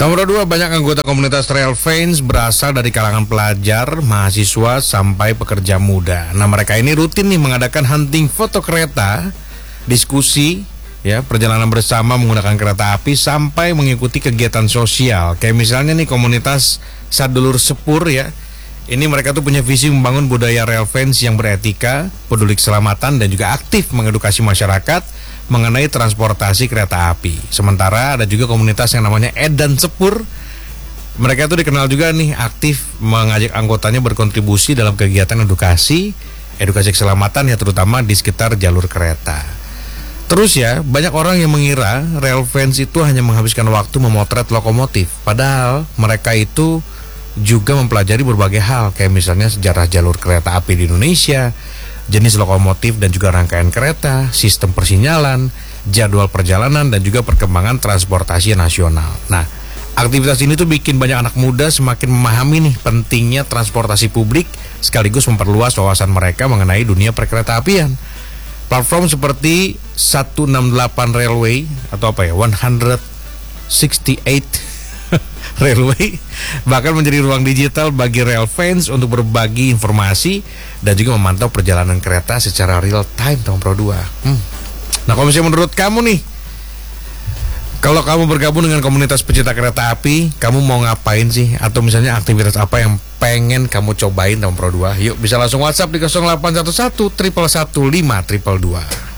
Nomor 2, banyak anggota komunitas Railfans berasal dari kalangan pelajar, mahasiswa, sampai pekerja muda. Nah, mereka ini rutin nih mengadakan hunting foto kereta, diskusi, ya, perjalanan bersama menggunakan kereta api, sampai mengikuti kegiatan sosial. Kayak misalnya nih komunitas Sadulur Sepur, ya. Ini mereka tuh punya visi membangun budaya Railfans yang beretika, peduli keselamatan, dan juga aktif mengedukasi masyarakat mengenai transportasi kereta api. Sementara ada juga komunitas yang namanya Edan Sepur. Mereka itu dikenal juga nih aktif mengajak anggotanya berkontribusi dalam kegiatan edukasi keselamatan, ya, terutama di sekitar jalur kereta. Terus ya, banyak orang yang mengira Railfans itu hanya menghabiskan waktu memotret lokomotif. Padahal mereka itu juga mempelajari berbagai hal, kayak misalnya sejarah jalur kereta api di Indonesia, jenis lokomotif dan juga rangkaian kereta, sistem persinyalan, jadwal perjalanan, dan juga perkembangan transportasi nasional. Nah, aktivitas ini tuh bikin banyak anak muda semakin memahami nih pentingnya transportasi publik, sekaligus memperluas wawasan mereka mengenai dunia perkereta-apian. Platform seperti 168 Railway atau apa ya, 168 Railway bahkan menjadi ruang digital bagi Railfans untuk berbagi informasi dan juga memantau perjalanan kereta secara real time, Tom Pro 2. Nah, kalau misalnya menurut kamu nih, kalau kamu bergabung dengan komunitas pecinta kereta api, kamu mau ngapain sih? Atau misalnya aktivitas apa yang pengen kamu cobain, Tom Pro 2? Yuk, bisa langsung WhatsApp di 0811 111 522.